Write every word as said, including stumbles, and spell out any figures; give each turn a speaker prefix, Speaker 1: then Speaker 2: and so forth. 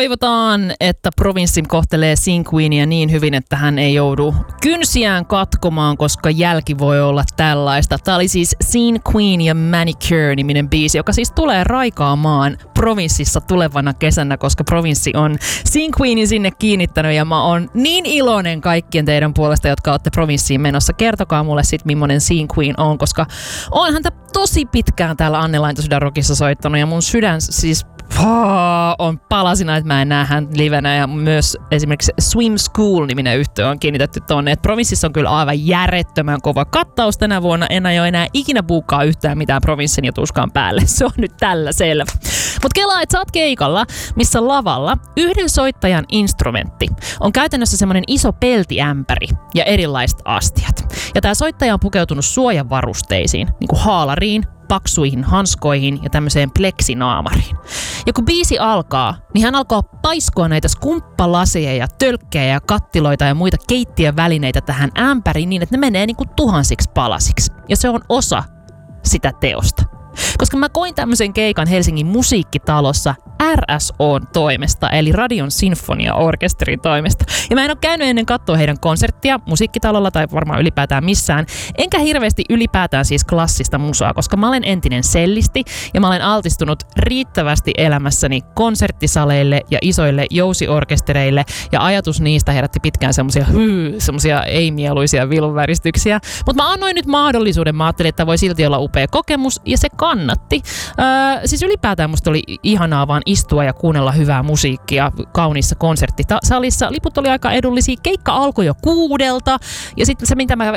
Speaker 1: Toivotaan, että Provinssi kohtelee Scene Queenia niin hyvin, että hän ei joudu kynsiään katkomaan, koska jälki voi olla tällaista. Tämä oli siis Scene Queen ja Manicure-niminen biisi, joka siis tulee raikaamaan Provinssissa tulevana kesänä, koska Provinssi on Scene Queenin sinne kiinnittänyt ja mä oon niin iloinen kaikkien teidän puolesta, jotka olette Provinssiin menossa. Kertokaa mulle sit, millainen Scene Queen on, koska on häntä tosi pitkään täällä Anne Laintosydän Rockissa soittanut ja mun sydän siis Paa, on palasina, että mä en näe hän livenä ja myös esimerkiksi Swim School-niminen yhtye on kiinnitetty tonne. Et Provinssissa on kyllä aivan järjettömän kova kattaus tänä vuonna. En aio enää ikinä buukkaa yhtään mitään Provinssin ja tuskaan päälle. Se on nyt tällä selvä. Mut kelaa, että sä oot keikalla, missä lavalla yhden soittajan instrumentti on käytännössä semmonen iso peltiämpäri ja erilaiset astiat. Ja tää soittaja on pukeutunut suojavarusteisiin, niinku haalariin, paksuihin hanskoihin ja tämmöiseen pleksinaamariin. Ja kun biisi alkaa, niin hän alkaa paiskoa näitä skumppalaseja ja tölkkejä ja kattiloita ja muita keittiövälineitä tähän ämpäriin niin, että ne menee niinku tuhansiksi palasiksi. Ja se on osa sitä teosta. Koska mä koin tämmöisen keikan Helsingin musiikkitalossa R S O:n toimesta, eli Radion Sinfonia-orkesterin toimesta. Ja mä en ole käynyt ennen katsoa heidän konserttia musiikkitalolla tai varmaan ylipäätään missään. Enkä hirveästi ylipäätään siis klassista musaa, koska mä olen entinen sellisti ja mä olen altistunut riittävästi elämässäni konserttisaleille ja isoille jousiorkestereille ja ajatus niistä herätti pitkään semmosia hyy, semmosia ei-mieluisia vilunväristyksiä. Mutta mä annoin nyt mahdollisuuden, mä ajattelin, että voi silti olla upea kokemus ja se kannatti. Öö, siis ylipäätään musta oli ihanaa vaan istua ja kuunnella hyvää musiikkia kauniissa konserttisalissa. Liput oli aika edullisia. Keikka alkoi jo kuudelta. Ja sitten se, mitä mä